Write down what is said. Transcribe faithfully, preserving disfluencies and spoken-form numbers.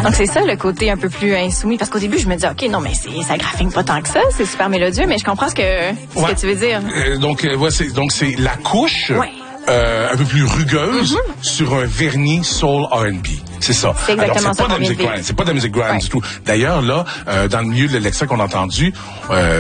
Donc, c'est ça le côté un peu plus insoumis. Parce qu'au début, je me disais, OK, non, mais c'est, ça graffine pas tant que ça. C'est super mélodieux, mais je comprends ce que, ce ouais. que tu veux dire. Euh, donc, euh, ouais, c'est, donc, c'est la couche Ouais. euh, un peu plus rugueuse mm-hmm. sur un vernis soul R and B. C'est ça. C'est exactement Alors, c'est ça pas de la qu'on musique vient de grind. C'est pas de la musique grind ouais. du tout. D'ailleurs, là, euh, dans le milieu de l'extrait qu'on a entendu, euh,